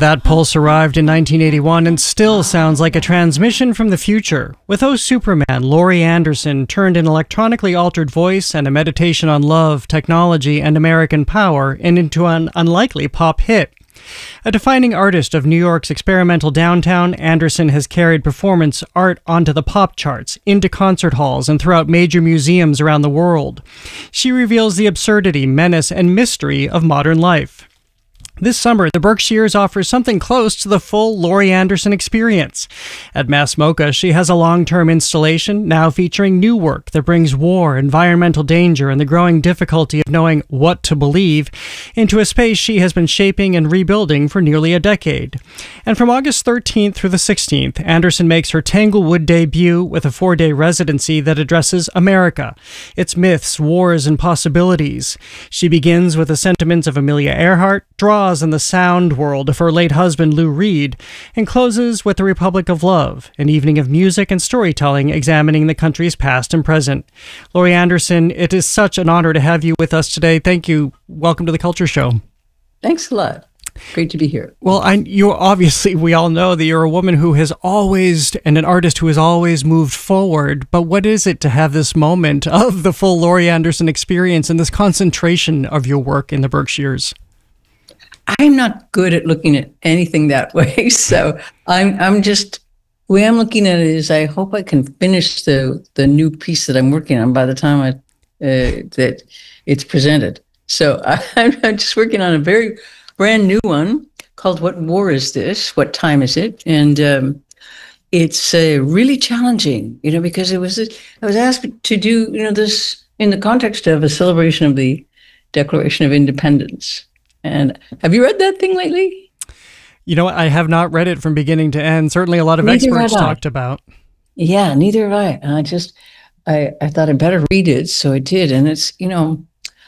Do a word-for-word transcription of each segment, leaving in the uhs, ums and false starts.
That pulse arrived in nineteen eighty-one and still sounds like a transmission from the future. With Oh Superman, Laurie Anderson turned an electronically altered voice and a meditation on love, technology, and American power and into an unlikely pop hit. A defining artist of New York's experimental downtown, Anderson has carried performance art onto the pop charts, into concert halls, and throughout major museums around the world. She reveals the absurdity, menace, and mystery of modern life. This summer, the Berkshires offers something close to the full Laurie Anderson experience. At Mass MoCA, she has a long-term installation now featuring new work that brings war, environmental danger, and the growing difficulty of knowing what to believe into a space she has been shaping and rebuilding for nearly a decade. And from August thirteenth through the sixteenth, Anderson makes her Tanglewood debut with a four-day residency that addresses America, its myths, wars, and possibilities. She begins with the sentiments of Amelia Earhart, draws in the sound world of her late husband Lou Reed, and closes with the Republic of Love, an evening of music and storytelling examining the country's past and present. Laurie Anderson, it is such an honor to have you with us today. Thank you. Welcome to The Culture Show. Thanks a lot. Great to be here. Well, I, you obviously, we all know that you're a woman who has always, and an artist who has always moved forward, but what is it to have this moment of the full Laurie Anderson experience and this concentration of your work in the Berkshires? I'm not good at looking at anything that way, so I'm I'm just the way I'm looking at it is I hope I can finish the the new piece that I'm working on by the time I uh, that it's presented. So I, I'm just working on a very brand new one called "What War Is This? What Time Is It?" and um, it's uh, really challenging, you know, because it was I was asked to do you know this in the context of a celebration of the Declaration of Independence. And have you read that thing lately? You know, I have not read it from beginning to end. Certainly a lot of neither experts talked about. Yeah, neither have I. And I just, I, I thought I'd better read it. So I did. And it's, you know,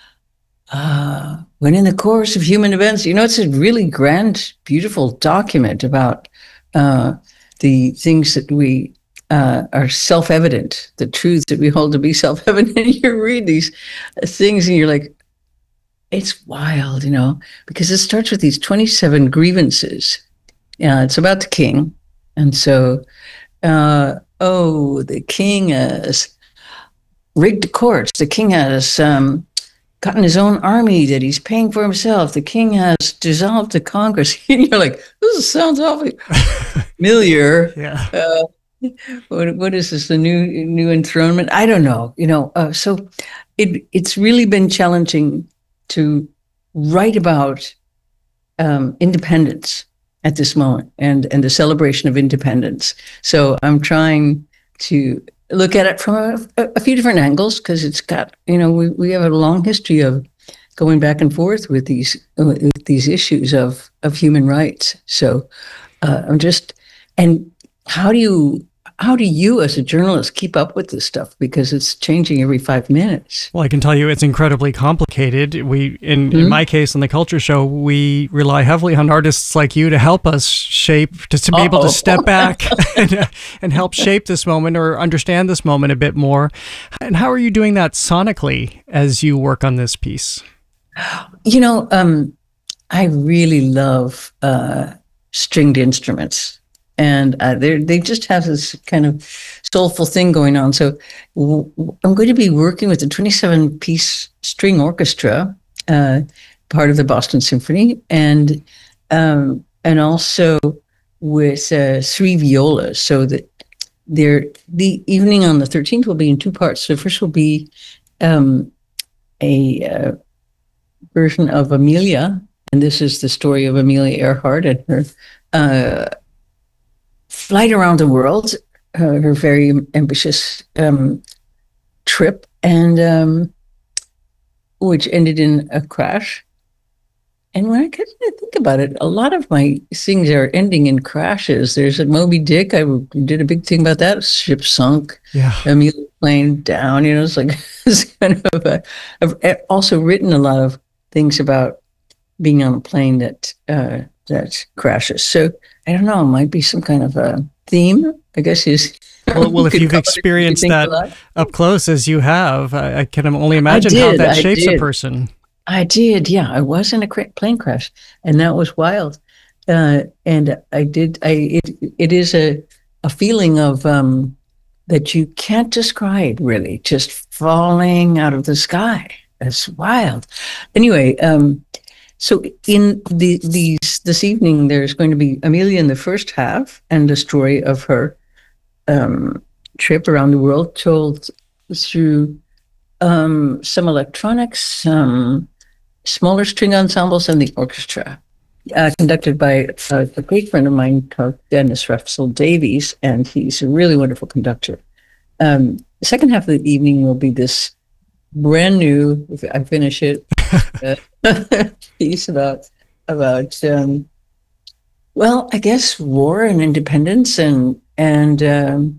uh, when in the course of human events, you know, it's a really grand, beautiful document about uh, the things that we uh, are self-evident, the truths that we hold to be self-evident. And you read these things and you're like, it's wild, you know, because it starts with these twenty-seven grievances. Yeah, it's about the king. And so, uh, oh, the king has rigged the courts. The king has um, gotten his own army that he's paying for himself. The king has dissolved the Congress. And you're like, this sounds awfully familiar. Yeah. Uh, what, what is this, the new new enthronement? I don't know, you know. Uh, so it it's really been challenging to write about um, independence at this moment and, and the celebration of independence. So I'm trying to look at it from a, a few different angles because it's got, you know, we, we have a long history of going back and forth with these with these issues of, of human rights. So uh, I'm just, and how do you, How do you, as a journalist, keep up with this stuff? Because it's changing every five minutes. Well, I can tell you it's incredibly complicated. We, in, Mm-hmm. in my case, on The Culture Show, we rely heavily on artists like you to help us shape, to, to be Uh-oh. able to step back and, and help shape this moment or understand this moment a bit more. And how are you doing that sonically as you work on this piece? You know, um, I really love uh, stringed instruments. And uh, they they just have this kind of soulful thing going on. So w- I'm going to be working with a twenty-seven piece string orchestra, uh, part of the Boston Symphony, and um, and also with uh, three violas. So that they're, the evening on the thirteenth will be in two parts. So first will be um, a uh, version of Amelia, and this is the story of Amelia Earhart and her Uh, flight around the world, uh, her very ambitious um, trip, and um, which ended in a crash. And when I kind of think about it, a lot of my things are ending in crashes. There's a Moby Dick. I did a big thing about that. Ship sunk. Yeah. Amelia plane down. You know, it's like it's kind of. A, I've also written a lot of things about being on a plane that uh, that crashes. So I don't know. It might be some kind of a theme, I guess. Is well, well if you've experienced that up close as you have, I, I can only imagine did, how that I shapes did. a person. I did, yeah. I was in a cra- plane crash, and that was wild. uh, and I did. I it it is a a feeling of um, that you can't describe, really, just falling out of the sky. It's wild. Anyway, um, so in the these this evening, there's going to be Amelia in the first half, and the story of her um, trip around the world told through um, some electronics, some smaller string ensembles, and the orchestra, uh, conducted by uh, a great friend of mine called Dennis Russell Davies, and he's a really wonderful conductor. Um, the second half of the evening will be this brand new, if I finish it, uh, piece about about um, well, I guess war and independence, and and um,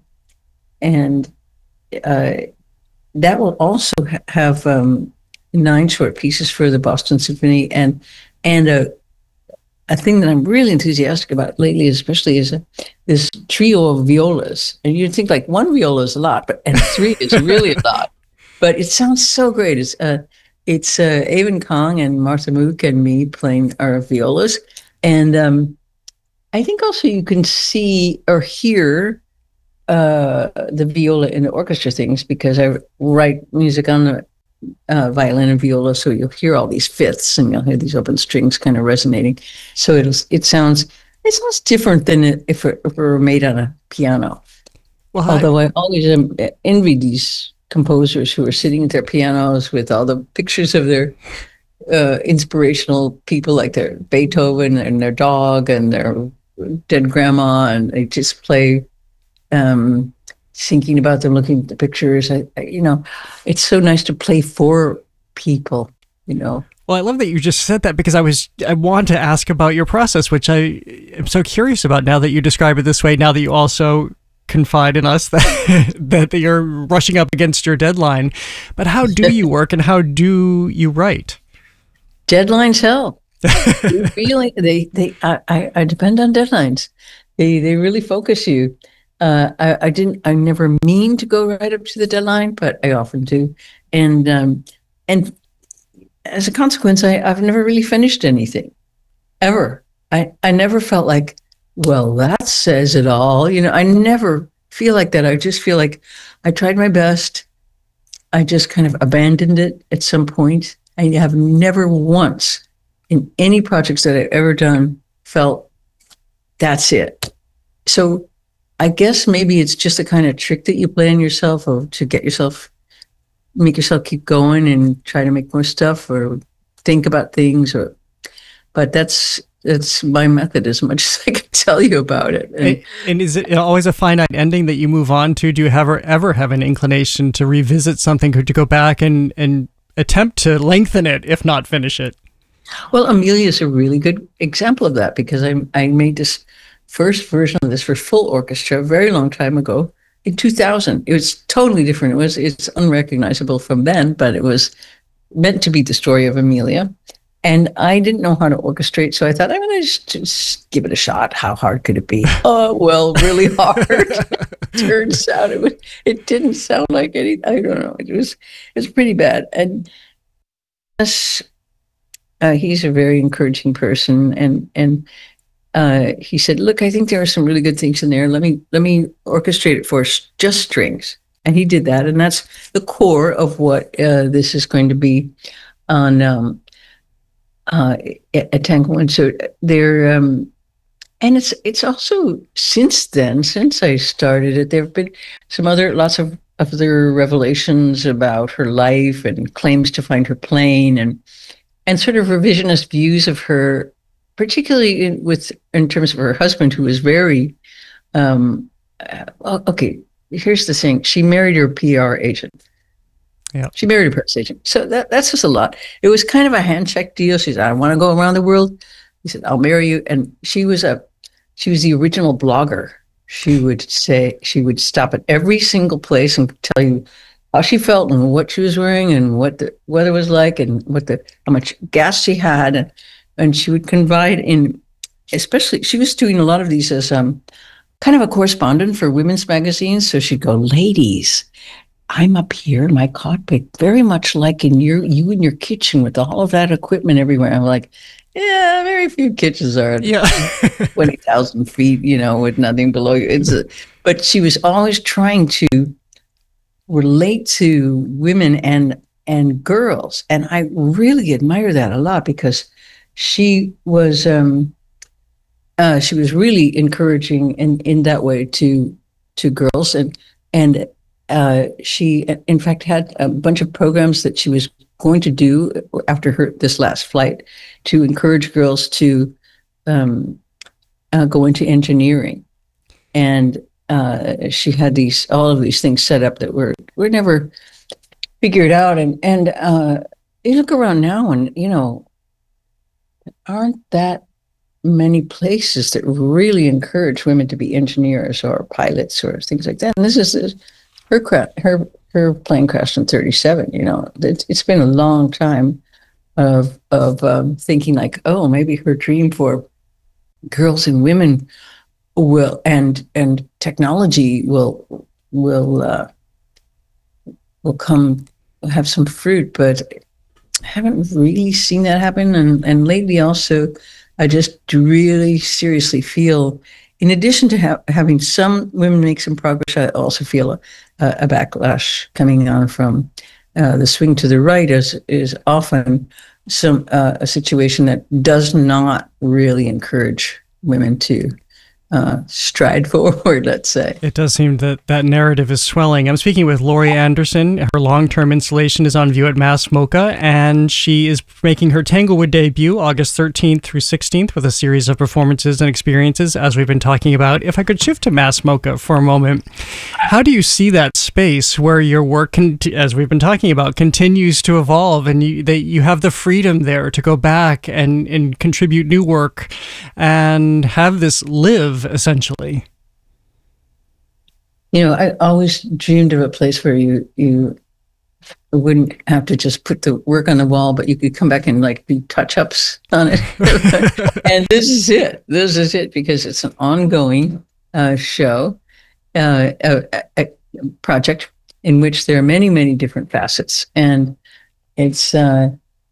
and uh, that will also ha- have um, nine short pieces for the Boston Symphony, and and a a thing that I'm really enthusiastic about lately, especially, is a, this trio of violas. And you'd think like one viola is a lot, but and three is really a lot. But it sounds so great. It's uh, it's uh, Avon Kong and Martha Mook and me playing our violas, and um, I think also you can see or hear uh, the viola in the orchestra things, because I write music on the uh, violin and viola, so you'll hear all these fifths and you'll hear these open strings kind of resonating. So it'll it sounds it sounds different than it, if, it, if it were made on a piano. Well, although I, I always um, envy these composers who are sitting at their pianos with all the pictures of their uh, inspirational people, like their Beethoven and their dog and their dead grandma, and they just play. Um, thinking about them, looking at the pictures. I, I, you know, it's so nice to play for people, you know. Well, I love that you just said that, because I was, I want to ask about your process, which I am so curious about now that you describe it this way, now that you also confide in us that, that you're rushing up against your deadline. But how do you work, and how do you write? Deadlines, hell. really, they, they, I, I, I depend on deadlines. They, they really focus you. Uh, I, I didn't. I never mean to go right up to the deadline, but I often do, and um, and as a consequence, I, I've never really finished anything, ever. I, I never felt like, well, that says it all. You know, I never feel like that. I just feel like I tried my best. I just kind of abandoned it at some point. I have never once in any projects that I've ever done felt that's it. So I guess maybe it's just a kind of trick that you play on yourself, or to get yourself, make yourself keep going and try to make more stuff or think about things. Or, but that's that's my method, as much as I can tell you about it. And, and, and is it always a finite ending that you move on to? Do you ever ever have an inclination to revisit something, or to go back and and attempt to lengthen it, if not finish it? Well, Amelia is a really good example of that, because I I made this first version of this for full orchestra a very long time ago, in two thousand. It was totally different. It was it's unrecognizable from then, but it was meant to be the story of Amelia. And I didn't know how to orchestrate, so I thought, I'm going to just, just give it a shot. How hard could it be? Oh, well, really hard. Turns out it was, it didn't sound like any. I don't know. It was it was pretty bad. And yes, uh, he's a very encouraging person, and and. Uh, he said, "Look, I think there are some really good things in there. Let me let me orchestrate it for just strings." And he did that, and that's the core of what uh, this is going to be on um, uh, at Tanglewood. So there, um, and it's it's also since then, since I started it, there have been some other lots of other revelations about her life, and claims to find her playing, and and sort of revisionist views of her, particularly in, with in terms of her husband, who was very, um, uh, well, okay, here's the thing. She married her P R agent. Yeah. She married a press agent. So that that's just a lot. It was kind of a handshake deal. She said, I want to go around the world. He said, I'll marry you. And she was a, she was the original blogger. She would say, she would stop at every single place and tell you how she felt and what she was wearing and what the weather was like and what the, how much gas she had. And, and she would confide in, especially, she was doing a lot of these as um, kind of a correspondent for women's magazines. So she'd go, ladies, I'm up here in my cockpit, very much like in your you in your kitchen with all of that equipment everywhere. I'm like, yeah, very few kitchens are at Yeah. twenty thousand feet, you know, with nothing below you. It's a, but she was always trying to relate to women and and girls, and I really admire that a lot because she was um, uh, she was really encouraging in in that way to to girls, and and uh, she in fact had a bunch of programs that she was going to do after her this last flight to encourage girls to um, uh, go into engineering, and uh, she had these all of these things set up that were were never figured out, and and uh, you look around now, and you know, aren't that many places that really encourage women to be engineers or pilots or things like that? And this is, this, her cra- her her plane crashed in thirty-seven. You know, it's, it's been a long time of of um, thinking like, oh, maybe her dream for girls and women will and and technology will will uh, will come have some fruit, but I haven't really seen that happen. And and lately also, I just really seriously feel, in addition to ha- having some women make some progress, I also feel a, a backlash coming on from uh, the swing to the right is is often some uh, a situation that does not really encourage women to uh, stride forward, let's say. It does seem that that narrative is swelling. I'm speaking with Laurie Anderson. Her long-term installation is on view at Mass MoCA, and she is making her Tanglewood debut August thirteenth through sixteenth with a series of performances and experiences, as we've been talking about. If I could shift to Mass MoCA for a moment, how do you see that space where your work, can, as we've been talking about, continues to evolve, and you, that you have the freedom there to go back and, and contribute new work and have this live, essentially? You know, I always dreamed of a place where you you wouldn't have to just put the work on the wall, but you could come back and like do touch-ups on it. And this is it. This is it because it's an ongoing uh, show, uh, a, a project in which there are many, many different facets. And it's uh,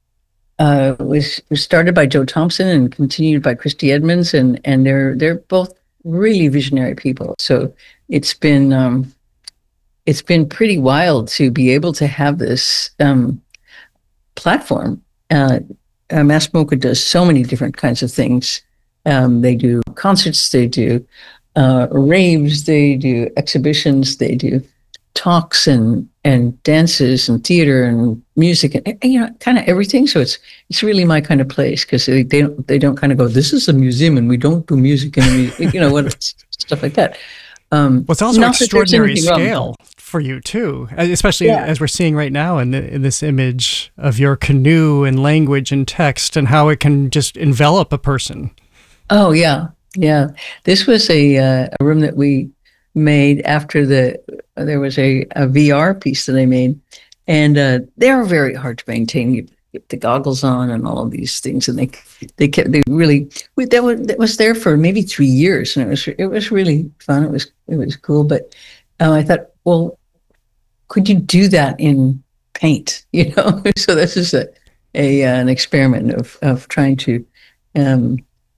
uh, was, was started by Joe Thompson and continued by Christy Edmonds, and and they're they're both really visionary people. So it's been um, it's been pretty wild to be able to have this um, platform. Uh, uh, Mass MoCA does so many different kinds of things. Um, they do concerts, they do uh, raves, they do exhibitions, they do talks and and dances and theater and music and, and you know, kind of everything. So it's it's really my kind of place because they, they don't they don't kind of go, this is a museum and we don't do music in a museum, you know, what stuff like that. Um, well, it's also extraordinary scale for you too, especially yeah. as we're seeing right now in, the, in this image of your canoe and language and text and how it can just envelop a person. Oh yeah, yeah. This was a uh, a room that we made after the there was a, a V R piece that I made, and uh, they were very hard to maintain. You get the goggles on and all of these things, and they they kept they really we, that was that was there for maybe three years, and it was it was really fun. It was it was cool, but uh, I thought, well, could you do that in paint? You know, so this is a a uh, an experiment of of trying to um,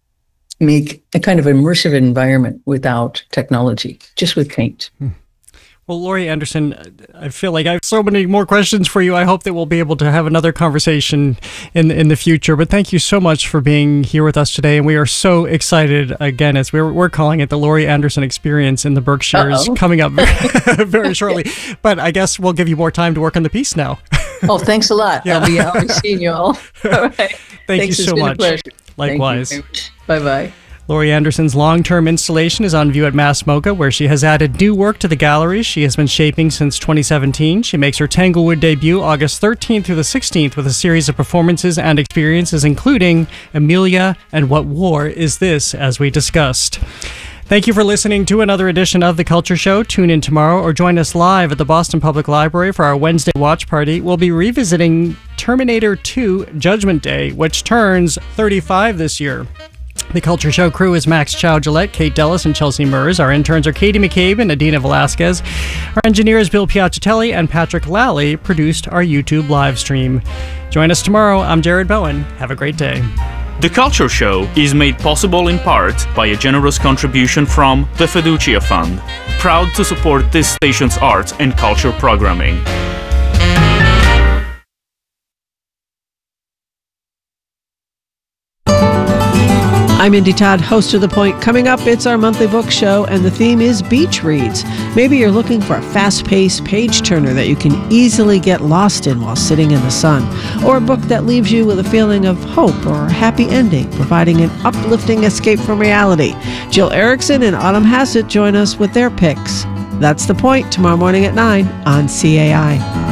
make a kind of immersive environment without technology, just with paint. Hmm. Well, Laurie Anderson, I feel like I have so many more questions for you. I hope that we'll be able to have another conversation in in the future. But thank you so much for being here with us today. And we are so excited, again, as we're, we're calling it the Laurie Anderson Experience in the Berkshires, Uh-oh. coming up very, very shortly. But I guess we'll give you more time to work on the piece now. Oh, thanks a lot. Yeah. I'll, be, I'll be seeing you all. All right. Thank Thanks, you so much. Likewise. Bye-bye. Laurie Anderson's long-term installation is on view at Mass MoCA, where she has added new work to the gallery she has been shaping since twenty seventeen. She makes her Tanglewood debut August thirteenth through the sixteenth with a series of performances and experiences, including Amelia and What War Is This, as we discussed. Thank you for listening to another edition of The Culture Show. Tune in tomorrow or join us live at the Boston Public Library for our Wednesday watch party. We'll be revisiting Terminator two Judgment Day, which turns thirty-five this year. The Culture Show crew is Max Chow Gillette, Kate Dellis, and Chelsea Mers. Our interns are Katie McCabe and Adina Velasquez. Our engineer is Bill Piacitelli, and Patrick Lally produced our YouTube live stream. Join us tomorrow. I'm Jared Bowen. Have a great day. The Culture Show is made possible in part by a generous contribution from the Fiducia Fund, proud to support this station's arts and culture programming. I'm Indy Todd, host of The Point. Coming up, it's our monthly book show, and the theme is beach reads. Maybe you're looking for a fast-paced page-turner that you can easily get lost in while sitting in the sun, or a book that leaves you with a feeling of hope or a happy ending, providing an uplifting escape from reality. Jill Erickson and Autumn Hassett join us with their picks. That's The Point, tomorrow morning at nine on C A I.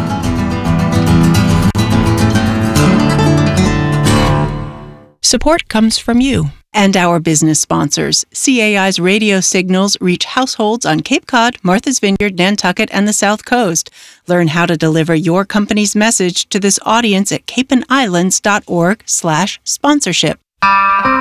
Support comes from you and our business sponsors. C A I's radio signals reach households on Cape Cod, Martha's Vineyard, Nantucket, and the South Coast. Learn how to deliver your company's message to this audience at cape and islands dot org slash sponsorship.